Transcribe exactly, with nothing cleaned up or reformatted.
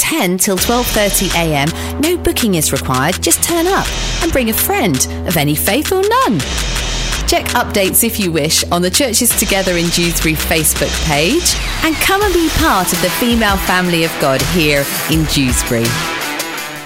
ten till twelve thirty a m. No booking is required, just turn up and bring a friend of any faith or none. Check updates if you wish on the Churches Together in Dewsbury Facebook page and come and be part of the female family of God here in Dewsbury.